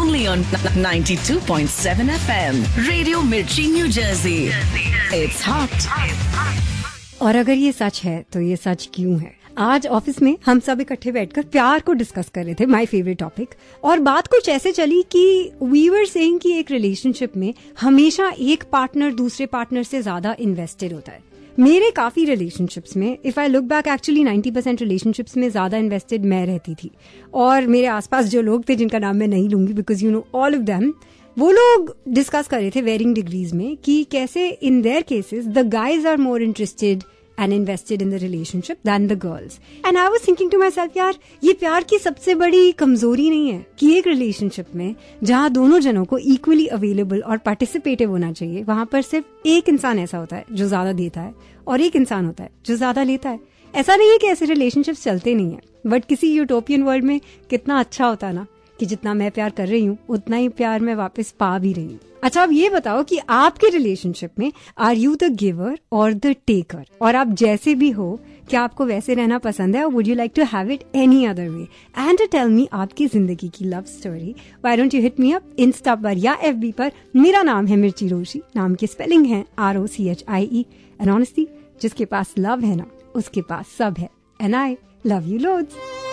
only on 92.7 FM. Radio Mirchi, New Jersey. It's hot. और अगर ये सच है तो ये सच क्यों है? आज ऑफिस में हम सब इकट्ठे बैठकर प्यार को डिस्कस कर रहे थे, माय फेवरेट टॉपिक, और बात कुछ ऐसे चली कि वी वर सेइंग कि एक रिलेशनशिप में हमेशा एक पार्टनर दूसरे पार्टनर से ज्यादा इन्वेस्टेड होता है. मेरे काफी रिलेशनशिप्स में, if I look back, actually 90% relationships में ज्यादा इन्वेस्टेड मैं रहती थी. और मेरे आसपास जो लोग थे, जिनका नाम मैं नहीं लूंगी because you know all of them, वो लोग डिस्कस कर रहे थे वेरिंग डिग्रीज में कि कैसे in their cases the guys are more interested and invested in the relationship than the girls. And I was thinking to myself, यार ये प्यार की सबसे बड़ी कमजोरी नहीं है कि एक रिलेशनशिप में जहाँ दोनों जनों को इक्वली अवेलेबल और पार्टिसिपेटिव होना चाहिए, वहां पर सिर्फ एक इंसान ऐसा होता है जो ज्यादा देता है और एक इंसान होता है जो ज्यादा लेता है. ऐसा नहीं है कि ऐसे रिलेशनशिप्स चलते नहीं है, बट किसी यूटोपियन वर्ल्ड में कितना अच्छा होता ना कि जितना मैं प्यार कर रही हूँ उतना ही प्यार मैं वापस पा भी रही हूँ. अच्छा, अब ये बताओ कि आपके रिलेशनशिप में आर यू द गिवर और द टेकर? और आप जैसे भी हो, क्या आपको वैसे रहना पसंद है, और would you like to have it any other way? And tell me आपकी जिंदगी की love story. Why don't you hit me up Insta पर या FB पर. मेरा नाम है मिर्ची रोशी, नाम की स्पेलिंग है ROCHIE. एंड ऑनेस्टली, जिसके पास लव है ना, उसके पास सब है. And I love you loads.